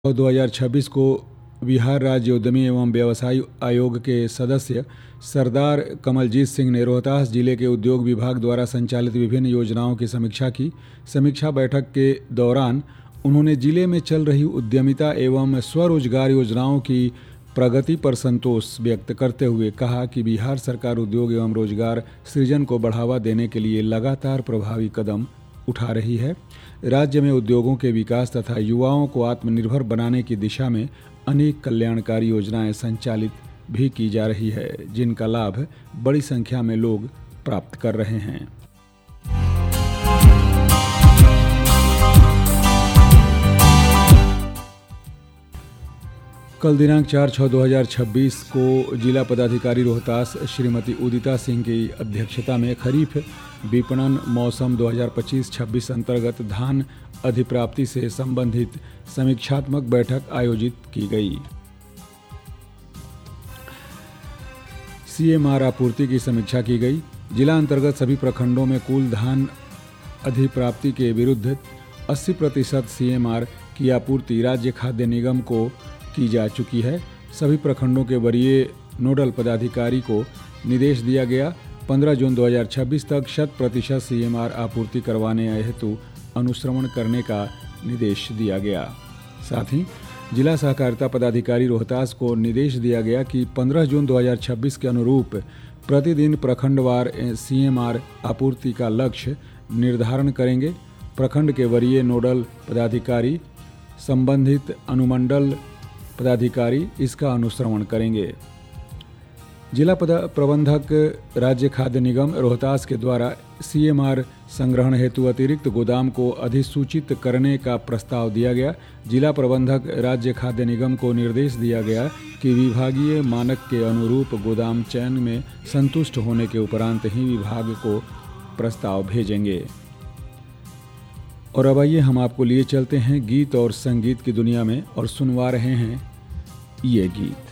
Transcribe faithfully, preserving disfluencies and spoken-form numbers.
और दो हज़ार छब्बीस को बिहार राज्य उद्यमी एवं व्यवसाय आयोग के सदस्य सरदार कमलजीत सिंह ने रोहतास जिले के उद्योग विभाग द्वारा संचालित विभिन्न योजनाओं की समीक्षा की। समीक्षा बैठक के दौरान उन्होंने जिले में चल रही उद्यमिता एवं स्वरोजगार योजनाओं की प्रगति पर संतोष व्यक्त करते हुए कहा कि बिहार सरकार उद्योग एवं रोजगार सृजन को बढ़ावा देने के लिए लगातार प्रभावी कदम उठा रही है। राज्य में उद्योगों के विकास तथा युवाओं को आत्मनिर्भर बनाने की दिशा में अनेक कल्याणकारी योजनाएं संचालित भी की जा रही है, जिनका लाभ बड़ी संख्या में लोग प्राप्त कर रहे हैं। कल दिनांक चार छः दो हज़ार छब्बीस को जिला पदाधिकारी रोहतास श्रीमती उदिता सिंह की अध्यक्षता में खरीफ विपणन मौसम दो हज़ार पच्चीस छब्बीस अंतर्गत धान अधिप्राप्ति से संबंधित समीक्षात्मक बैठक आयोजित की गई। सीएमआर आपूर्ति की समीक्षा की गई। जिला अंतर्गत सभी प्रखंडों में कुल धान अधिप्राप्ति के विरुद्ध अस्सी प्रतिशत सीएमआर की आपूर्ति राज्य खाद्य निगम को की जा चुकी है। सभी प्रखंडों के वरीय नोडल पदाधिकारी को निर्देश दिया गया। पंद्रह जून दो हज़ार छब्बीस तक शत प्रतिशत सीएमआर आपूर्ति करवाने हेतु अनुश्रवण करने का निर्देश दिया गया। साथ ही जिला सहकारिता पदाधिकारी रोहतास को निर्देश दिया गया कि पंद्रह जून दो हज़ार छब्बीस के अनुरूप प्रतिदिन प्रखंडवार सीएमआर आपूर्ति का लक्ष्य निर्धारण करेंगे। प्रखंड के वरीय नोडल पदाधिकारी संबंधित अनुमंडल पदाधिकारी इसका अनुश्रवण करेंगे। जिला प्रबंधक राज्य खाद्य निगम रोहतास के द्वारा सीएमआर संग्रहण हेतु अतिरिक्त गोदाम को अधिसूचित करने का प्रस्ताव दिया गया। जिला प्रबंधक राज्य खाद्य निगम को निर्देश दिया गया कि विभागीय मानक के अनुरूप गोदाम चयन में संतुष्ट होने के उपरांत ही विभाग को प्रस्ताव भेजेंगे। और अब आइए हम आपको लिए चलते हैं गीत और संगीत की दुनिया में और सुनवा रहे हैं ये गीत।